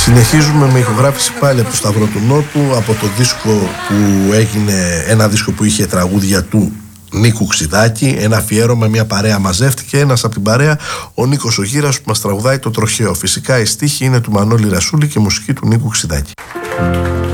Συνεχίζουμε με ηχογράφηση πάλι από το Σταυρό του Νότου, από το δίσκο που έγινε, ένα δίσκο που είχε τραγούδια του Νίκου Ξιδάκη, ένα αφιέρωμα, μια παρέα μαζεύτηκε, ένας από την παρέα, ο Νίκος ο Γύρας, που μας τραγουδάει το Τροχαίο. Φυσικά η στίχη είναι του Μανώλη Ρασούλη και μουσική του Νίκου Ξιδάκη.